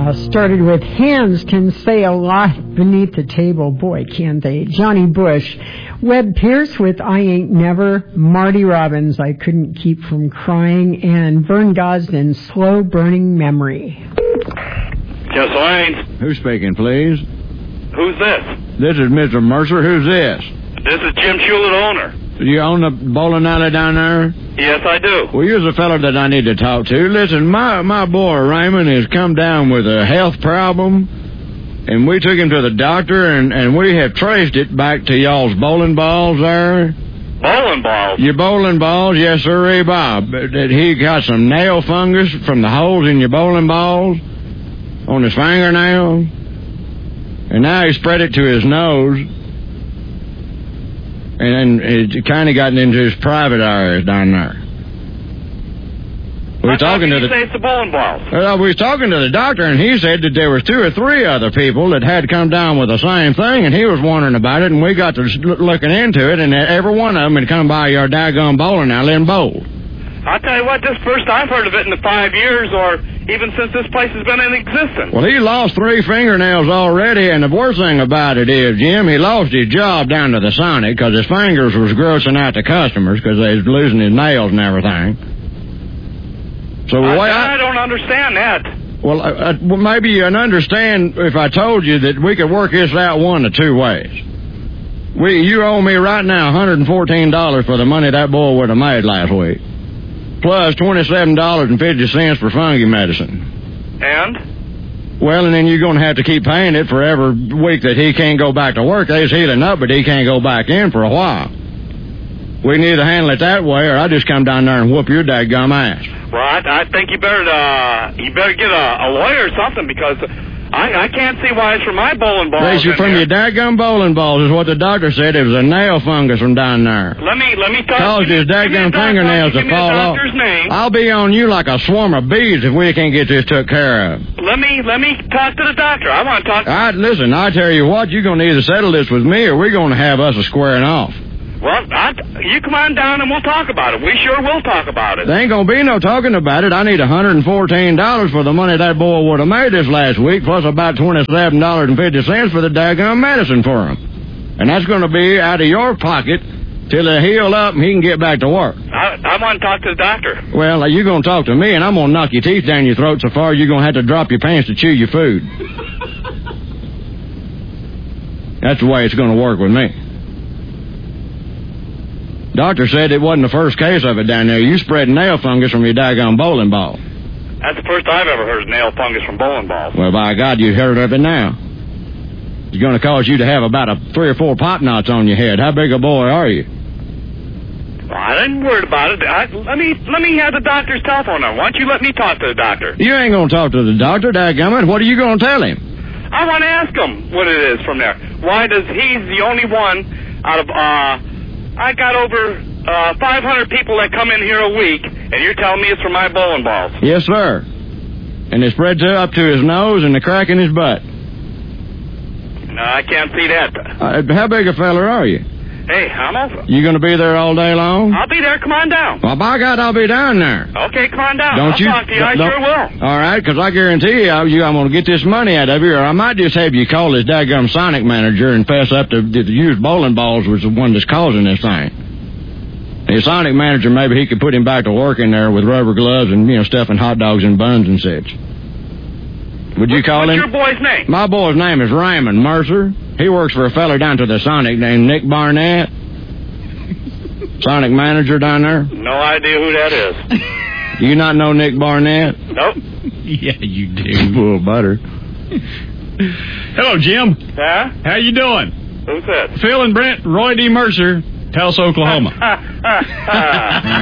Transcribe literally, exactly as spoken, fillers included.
Uh, started with hands can say a lot beneath the table. Boy, can they. Johnny Bush. Webb Pierce with I Ain't Never. Marty Robbins, I Couldn't Keep From Crying. And Vern Gosden, Slow Burning Memory. Just Lanes. Who's speaking, please? Who's this? This is Mister Mercer. Who's this? This is Jim Hewlett, owner. Do you own the bowling alley down there? Yes, I do. Well, you're the fellow that I need to talk to. Listen, my, my boy Raymond has come down with a health problem, and we took him to the doctor, and, and we have traced it back to y'all's bowling balls there. Bowling balls? Your bowling balls, yes, sir, Bob. That he got some nail fungus from the holes in your bowling balls on his fingernail, and now he spread it to his nose. And then it kind of gotten into his private areas down there. We were talking to the. Say it's the bowling balls. Well, we was talking to the doctor, and he said that there was two or three other people that had come down with the same thing, and he was wondering about it, and we got to looking into it, and every one of them had come by your daggone bowling alley and bowled. I'll tell you what, this first I've heard of it in the five years, or even since this place has been in existence. Well, he lost three fingernails already, and the worst thing about it is, Jim, he lost his job down to the Sonic because his fingers was grossing out the customers because they was losing his nails and everything. So the I, way I, I don't understand that. Well, uh, uh, well, maybe you can understand if I told you that we could work this out one of two ways. We, you owe me right now one hundred fourteen dollars for the money that boy would have made last week. Plus twenty-seven dollars and fifty cents for fungi medicine. And? Well, and then you're going to have to keep paying it for every week that he can't go back to work. He's healing up, but he can't go back in for a while. We can either handle it that way, or I just come down there and whoop your dadgum ass. Well, I, I think you better uh, you better get a, a lawyer or something, because I, I can't see why it's from my bowling balls. It's from here. your dadgum bowling balls is what the doctor said. It was a nail fungus from down there. Let me let me talk. Caused his dadgum fingernails to fall off. Name. I'll be on you like a swarm of bees if we can't get this took care of. Let me let me talk to the doctor. I want to talk. All right, listen. I tell you what, you're going to either settle this with me, or we're going to have us a squaring off. Well, I, you come on down and we'll talk about it. We sure will talk about it. There ain't going to be no talking about it. I need one hundred fourteen dollars for the money that boy would have made this last week, plus about twenty-seven dollars and fifty cents for the daggone medicine for him. And that's going to be out of your pocket till they heal up and he can get back to work. I, I want to talk to the doctor. Well, you're going to talk to me, and I'm going to knock your teeth down your throat so far you're going to have to drop your pants to chew your food. That's the way it's going to work with me. Doctor said it wasn't the first case of it down there. You spread nail fungus from your daggone bowling ball. That's the first I've ever heard of nail fungus from bowling balls. Well, by God, you heard of it now. It's going to cause you to have about a three or four pop knots on your head. How big a boy are you? Well, I ain't worried about it. I, let me let me have the doctor's telephone number. Why don't you let me talk to the doctor? You ain't going to talk to the doctor, dadgummit. What are you going to tell him? I want to ask him what it is from there. Why does he's the only one out of... uh I got over uh, five hundred people that come in here a week, and you're telling me it's from my bowling balls. Yes, sir. And it spreads up to his nose and the crack in his butt. No, I can't see that. Uh, how big a feller are you? Hey, I'm over. You going to be there all day long? I'll be there. Come on down. Well, by God, I'll be down there. Okay, come on down. Don't I'll you, talk to you. I don't, sure will. All right, because I guarantee you, you I'm going to get this money out of you, or I might just have you call this daggum Sonic manager and fess up to the used bowling balls was the one that's causing this thing. The Sonic manager, maybe he could put him back to work in there with rubber gloves and, you know, stuffing hot dogs and buns and such. Would you call What's him? What's your boy's name? My boy's name is Raymond Mercer. He works for a feller down to the Sonic named Nick Barnett. Sonic manager down there. No idea who that is. Do you not know Nick Barnett? Nope. Yeah, you do. Full of butter. Hello, Jim. Huh? How you doing? Who's that? Phil and Brent, Roy D. Mercer, Tulsa, Oklahoma.